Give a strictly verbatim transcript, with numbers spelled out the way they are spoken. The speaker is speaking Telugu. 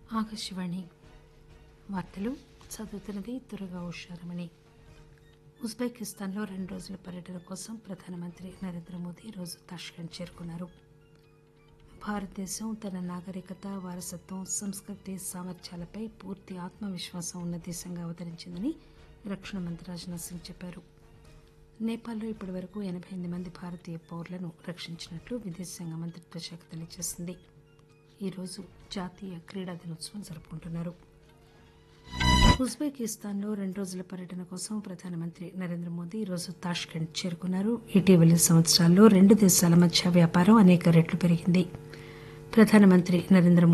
ఆకాశవాణి వార్తలు చదువుతున్నది దుర్గా ఉషారమణి. ఉజ్బెకిస్తాన్లో రెండు రోజుల పర్యటన కోసం ప్రధానమంత్రి నరేంద్ర మోదీ ఈరోజు తాష్కెంట్ చేరుకున్నారు. భారతదేశం తన నాగరికత, వారసత్వం, సంస్కృతి, సామర్థ్యాలపై పూర్తి ఆత్మవిశ్వాసం ఉన్న దేశంగా అవతరించిందని రక్షణ మంత్రి రాజ్నాథ్ సింగ్ చెప్పారు. నేపాల్లో ఇప్పటి వరకు ఎనబై ఎనిమిది మంది భారతీయ పౌరులను రక్షించినట్లు విదేశాంగ మంత్రిత్వ శాఖ తెలియజేసింది. ఈరోజు జాతీయ క్రీడా దినోత్సవం జరుపుకుంటున్నారు. ఉజ్బెకిస్తాన్లో రెండు రోజుల పర్యటన కోసం ప్రధానమంత్రి నరేంద్ర మోదీ ఈరోజు తాష్కెంట్ చేరుకున్నారు. ఇటీవలి సంవత్సరాల్లో రెండు దేశాల మధ్య వ్యాపారం అనేక రెట్లు పెరిగింది. ప్రధానమంత్రి నరేంద్ర